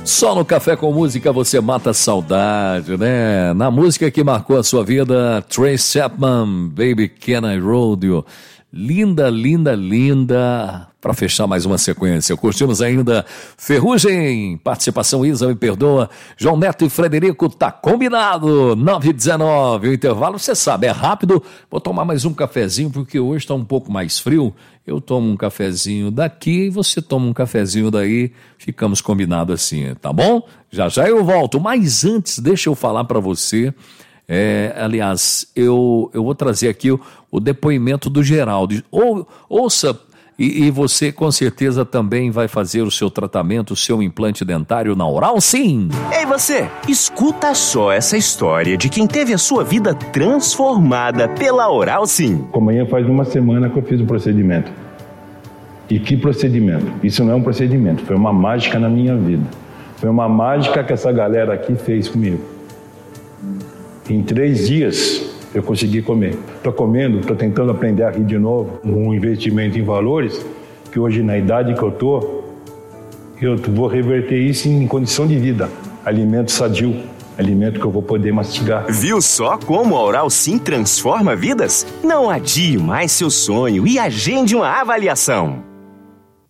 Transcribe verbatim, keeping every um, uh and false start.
Só no Café com Música você mata a saudade, né? Na música que marcou a sua vida, Trace Chapman, Baby Can I Roll You. Linda, linda, linda. Para fechar mais uma sequência, curtimos ainda Ferrugem, participação Isa, me perdoa, João Neto e Frederico, tá combinado, nove e dezenove, o intervalo, você sabe, é rápido, vou tomar mais um cafezinho, porque hoje está um pouco mais frio, eu tomo um cafezinho daqui e você toma um cafezinho daí, ficamos combinados assim, tá bom? Já já eu volto, mas antes, deixa eu falar para você, é, aliás, eu, eu vou trazer aqui o, o depoimento do Geraldo, ou, ouça. E, e você com certeza também vai fazer o seu tratamento, o seu implante dentário na Oral Sim. Ei você, escuta só essa história de quem teve a sua vida transformada pela Oral Sim. Amanhã faz uma semana que eu fiz o procedimento. E que procedimento? Isso não é um procedimento, foi uma mágica na minha vida. Foi uma mágica que essa galera aqui fez comigo. Em três dias eu consegui comer. Estou comendo, estou tentando aprender a rir de novo, um investimento em valores, que hoje na idade que eu estou, eu vou reverter isso em condição de vida. Alimento sadio, alimento que eu vou poder mastigar. Viu só como a Oral Sim transforma vidas? Não adie mais seu sonho e agende uma avaliação.